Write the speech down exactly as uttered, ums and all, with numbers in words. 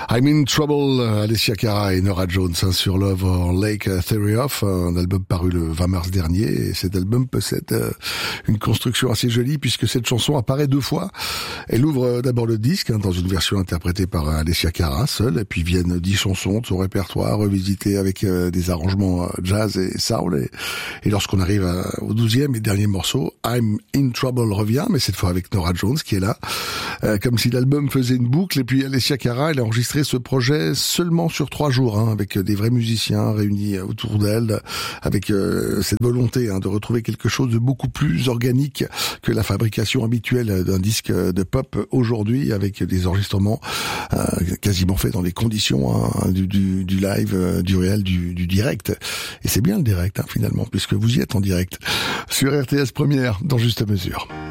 I'm in Trouble, Alessia Cara et Norah Jones hein, sur Love or Lake Theory Of, un album paru le vingt mars dernier. Et cet album possède euh, une construction assez jolie puisque cette chanson apparaît deux fois. Elle ouvre d'abord le disque hein, dans une version interprétée par Alessia Cara seule, et puis viennent dix chansons de son répertoire revisitées avec euh, des arrangements euh, jazz et soul. Et, et lorsqu'on arrive à, au douzième et dernier morceau, I'm in Trouble revient, mais cette fois avec Norah Jones qui est là, euh, comme si l'album faisait une boucle. Et puis Alessia Cara, elle a enregistré ce projet seulement sur trois jours, hein, avec des vrais musiciens réunis autour d'elle, avec euh, cette volonté hein, de retrouver quelque chose de beaucoup plus organique que la fabrication habituelle d'un disque de pop aujourd'hui, avec des enregistrements euh, quasiment faits dans les conditions hein, du, du, du live, euh, du réel, du, du direct. Et c'est bien le direct hein, finalement, puisque vous y êtes en direct sur R T S Première dans Juste Mesure.